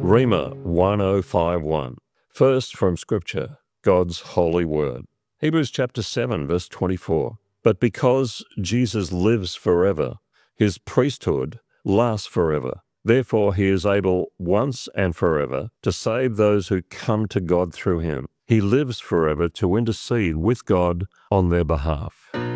Rhema 1051. First from Scripture, God's holy word. Hebrews chapter 7, verse 24. But because Jesus lives forever, his priesthood lasts forever. Therefore he is able once and forever to save those who come to God through him. He lives forever to intercede with God on their behalf.